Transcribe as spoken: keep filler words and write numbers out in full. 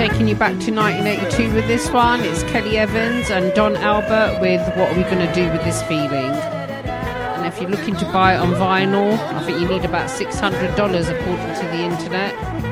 taking you back to nineteen eighty-two with this one. It's Kelly Evans and Don Albert with What Are We Gonna Do With This Feeling. And if you're looking to buy it on vinyl, I think you need about six hundred dollars according to the internet.